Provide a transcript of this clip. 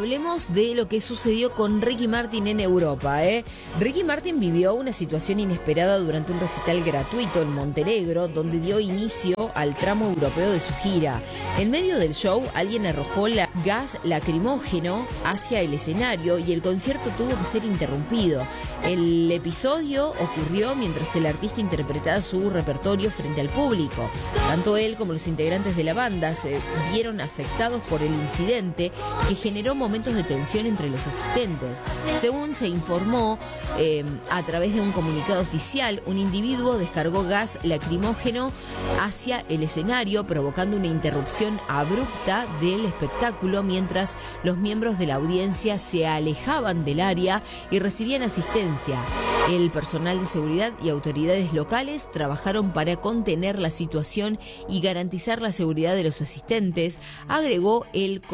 hablemos de lo que sucedió con Ricky Martin en Europa. Ricky Martin vivió una situación inesperada durante un recital gratuito en Montenegro, donde dio inicio al tramo europeo de su gira. En medio del show, alguien arrojó gas lacrimógeno hacia el escenario y el concierto tuvo que ser interrumpido. El episodio ocurrió mientras el artista interpretaba su repertorio frente al público. Tanto él como los integrantes de la banda se vieron afectados por el incidente, que generó momentos de tensión entre los asistentes. Según se informó a través de un comunicado oficial, un individuo descargó gas lacrimógeno hacia el escenario, provocando una interrupción abrupta del espectáculo mientras los miembros de la audiencia se alejaban del área y recibían asistencia. El personal de seguridad y autoridades locales trabajaron para contener la situación y garantizar la seguridad de los asistentes, agregó el